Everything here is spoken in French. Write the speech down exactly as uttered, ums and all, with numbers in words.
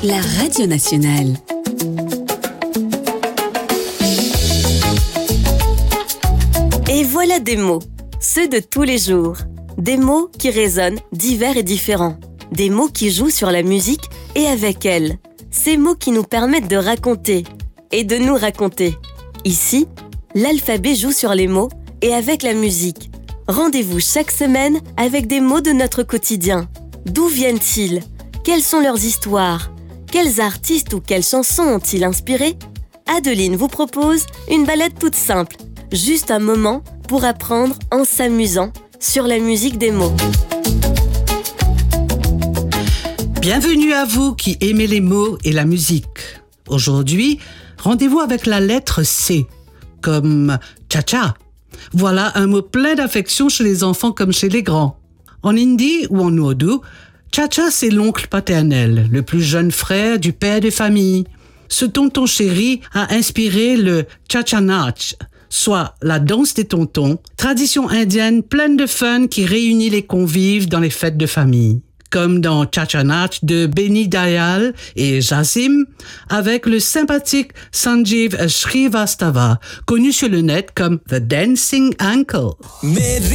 La Radio Nationale. Et voilà des mots, ceux de tous les jours. Des mots qui résonnent, divers et différents. Des mots qui jouent sur la musique et avec elle. Ces mots qui nous permettent de raconter et de nous raconter. Ici, l'alphabet joue sur les mots et avec la musique. Rendez-vous chaque semaine avec des mots de notre quotidien. D'où viennent-ils? Quelles sont leurs histoires? Quels artistes ou quelles chansons ont-ils inspiré? Adeline vous propose une balade toute simple, juste un moment pour apprendre en s'amusant sur la musique des mots. Bienvenue à vous qui aimez les mots et la musique. Aujourd'hui, rendez-vous avec la lettre C, comme cha-cha. Voilà un mot plein d'affection chez les enfants comme chez les grands. En hindi ou en oudou, cha-cha c'est l'oncle paternel, le plus jeune frère du père de famille. Ce tonton chéri a inspiré le cha-cha-nach, soit la danse des tontons, tradition indienne pleine de fun qui réunit les convives dans les fêtes de famille. Comme dans Cha-Cha-Nach de Benny Dayal et Jasim, avec le sympathique Sanjeev Shrivastava, connu sur le net comme The Dancing Uncle.